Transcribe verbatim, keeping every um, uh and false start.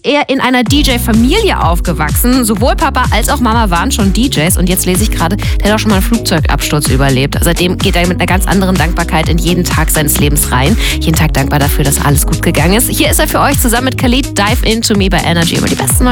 er in einer D J-Familie aufgewachsen. Sowohl Papa als auch Mama waren schon D Js. Und jetzt lese ich gerade, der hat auch schon mal einen Flugzeugabsturz überlebt. Seitdem geht er mit einer ganz anderen Dankbarkeit in jeden Tag seines Lebens rein. Jeden Tag dankbar dafür, dass alles gut gegangen ist. Hier ist er für euch zusammen mit Khalid, Dive Into Me bei Energy über die besten neuen